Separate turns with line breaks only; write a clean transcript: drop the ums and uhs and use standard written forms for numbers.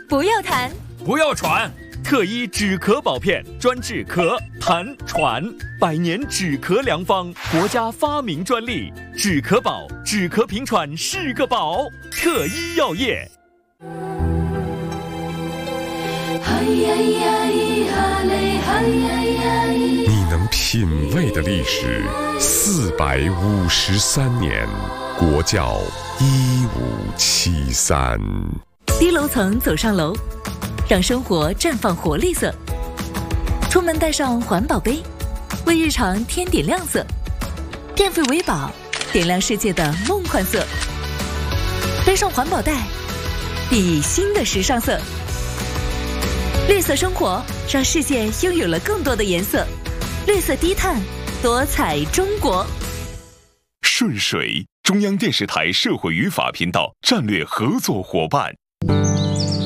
不要痰，
不要喘。特医止咳宝片，专治咳、痰、喘，100年止咳良方，国家发明专利。止咳宝，止咳平喘是个宝。特医药业。
你能品味的历史453年，国窖1573。
低楼层走上楼，让生活绽放活力色。出门带上环保杯，为日常添点亮色。电费为宝，点亮世界的梦幻色。背上环保袋，熠熠新的时尚色。绿色生活，让世界拥有了更多的颜色。绿色低碳，多彩中国。
顺水，中央电视台社会与法频道战略合作伙伴。